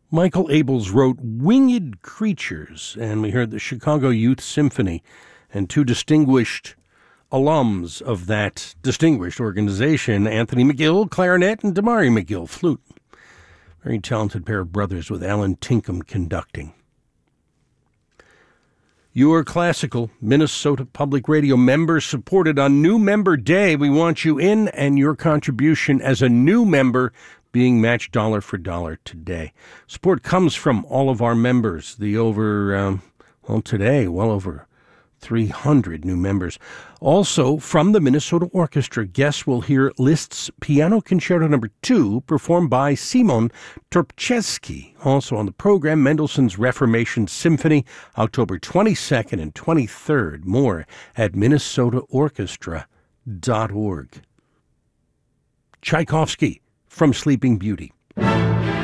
Michael Abels wrote Winged Creatures, and we heard the Chicago Youth Symphony and two distinguished alums of that distinguished organization, Anthony McGill, clarinet, and Damari McGill, flute. Very talented pair of brothers with Alan Tinkham conducting. Your classical Minnesota Public Radio member supported on New Member Day. We want you in and your contribution as a new member being matched dollar for dollar today. Support comes from all of our members, the today, well over 300 new members. Also, from the Minnesota Orchestra, guests will hear Liszt's Piano Concerto No. 2, performed by Simon Torpczewski. Also on the program, Mendelssohn's Reformation Symphony, October 22nd and 23rd. More at minnesotaorchestra.org. Tchaikovsky from Sleeping Beauty.